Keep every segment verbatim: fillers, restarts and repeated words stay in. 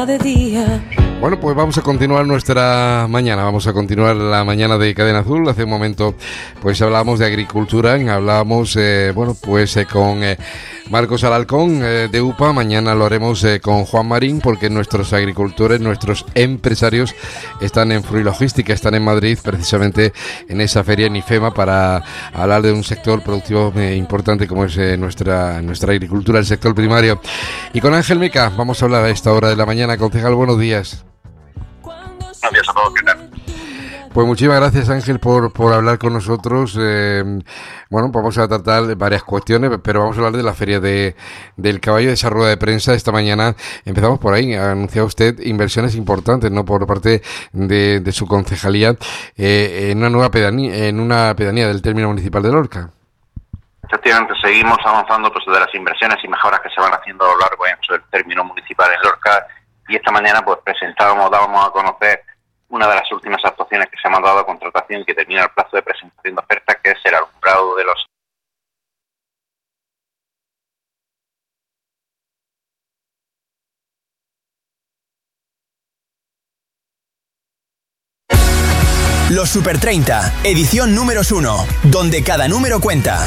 de día. Bueno, pues vamos a continuar nuestra mañana, vamos a continuar la mañana de Cadena Azul. Hace un momento pues hablábamos de agricultura, hablábamos, eh, bueno, pues eh, con eh, Marcos Alarcón eh, de U P A. Mañana lo haremos eh, con Juan Marín, porque nuestros agricultores, nuestros empresarios están en Fruilogística, están en Madrid, precisamente en esa feria en IFEMA, para hablar de un sector productivo eh, importante como es eh, nuestra, nuestra agricultura, el sector primario. Y con Ángel Meca vamos a hablar a esta hora de la mañana. Concejal, buenos días. Buenos días a todos, ¿qué tal? Pues muchísimas gracias, Ángel, por, por hablar con nosotros. Eh, bueno, vamos a tratar varias cuestiones, pero vamos a hablar de la Feria de, del Caballo, de esa rueda de prensa. Esta mañana empezamos por ahí. Ha anunciado usted inversiones importantes, ¿no?, por parte de, de su concejalía eh, en una nueva pedanía, en una pedanía del término municipal de Lorca. Efectivamente, seguimos avanzando pues de las inversiones y mejoras que se van haciendo a lo largo y ancho del término municipal en Lorca, y esta mañana pues presentábamos, dábamos a conocer una de las últimas actuaciones que se han mandado a contratación, que termina el plazo de presentación de ofertas, que es el alumbrado de los Los Super treinta, edición números uno, donde cada número cuenta.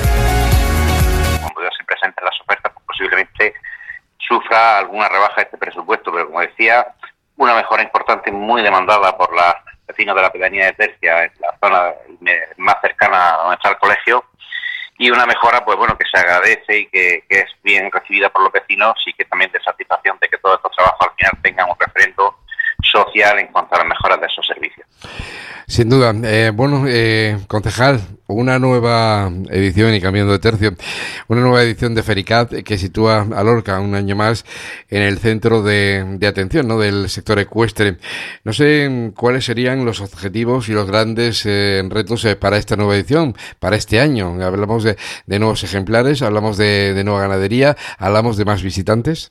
Cuando ya se presenten las ofertas, pues posiblemente sufra alguna rebaja de este presupuesto, pero como decía, una mejora importante, muy demandada por los vecinos de la pedanía de Tercia, en la zona más cercana a donde está el colegio, y una mejora, pues bueno, que se agradece y que, que es bien recibida por los vecinos, y que también de satisfacción de que todos estos trabajos al final tengan un referendo social en cuanto a las mejoras de esos servicios. Sin duda. Eh, bueno, eh, concejal, una nueva edición, y cambiando de tercio, una nueva edición de Fericat que sitúa a Lorca un año más en el centro de, de atención, ¿no?, del sector ecuestre. No sé cuáles serían los objetivos y los grandes eh, retos eh, para esta nueva edición, para este año. Hablamos de, de nuevos ejemplares, hablamos de, de nueva ganadería, hablamos de más visitantes.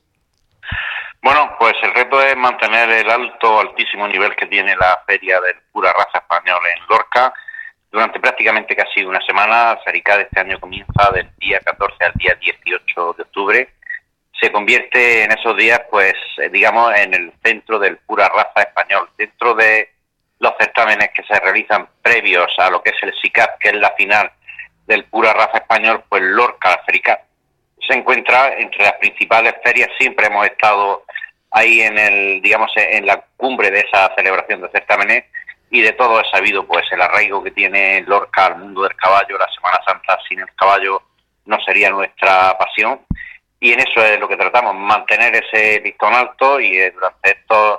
Bueno, pues el reto es mantener el alto, altísimo nivel que tiene la feria del pura raza español en Lorca. Durante prácticamente casi una semana, Fericat este año comienza del día catorce al día dieciocho de octubre. Se convierte en esos días, pues, digamos, en el centro del pura raza español. Dentro de los certámenes que se realizan previos a lo que es el SICAP, que es la final del pura raza español, pues Lorca, Fericat, se encuentra entre las principales ferias. Siempre hemos estado ahí en el, digamos, en la cumbre de esa celebración de certámenes, y de todo es sabido pues el arraigo que tiene Lorca al mundo del caballo. La Semana Santa sin el caballo no sería nuestra pasión, y en eso es lo que tratamos, mantener ese listón alto. Y eh, durante estos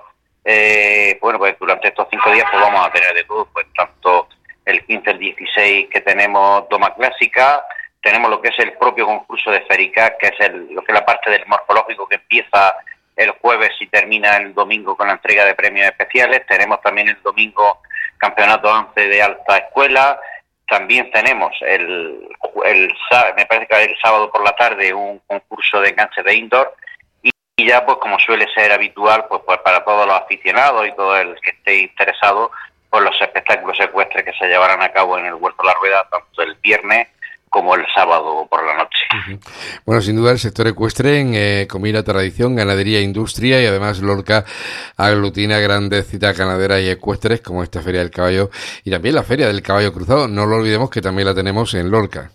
eh, bueno pues durante estos cinco días pues vamos a tener de todo, pues tanto el quince, el dieciséis, que tenemos doma clásica. Tenemos lo que es el propio concurso de Fericat, que es el, lo que es la parte del morfológico, que empieza el jueves y termina el domingo con la entrega de premios especiales. Tenemos también el domingo campeonato once de alta escuela. También tenemos el, el me parece que el sábado por la tarde un concurso de enganche de indoor. Y, y ya, pues como suele ser habitual, pues, pues para todos los aficionados y todo el que esté interesado, pues los espectáculos ecuestres que se llevarán a cabo en el Huerto de la Rueda, tanto el viernes como el sábado por la noche. Uh-huh. Bueno, sin duda el sector ecuestre en eh, comida, tradición, ganadería, industria, y además Lorca aglutina grandes citas ganaderas y ecuestres como esta Feria del Caballo, y también la Feria del Caballo Cruzado. No lo olvidemos, que también la tenemos en Lorca.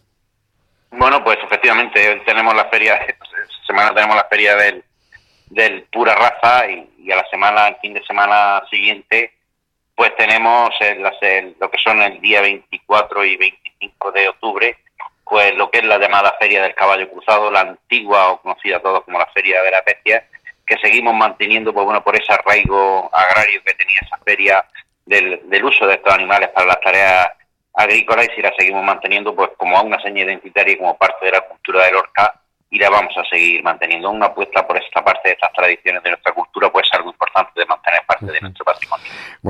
Bueno, pues efectivamente tenemos la feria, esta semana tenemos la feria del, del pura raza, y, y a la semana, el fin de semana siguiente, pues tenemos el, el, lo que son el día veinticuatro y veinticinco de octubre, pues lo que es la llamada Feria del Caballo Cruzado, la antigua o conocida todos como la Feria de la Bestia, que seguimos manteniendo, pues bueno, por ese arraigo agrario que tenía esa feria del, del uso de estos animales para las tareas agrícolas, y si la seguimos manteniendo pues como una seña identitaria y como parte de la cultura de Lorca, y la vamos a seguir manteniendo. Una apuesta por esta parte de estas tradiciones de nuestra cultura, pues algo importante de mantener parte de nuestro patrimonio. Bueno.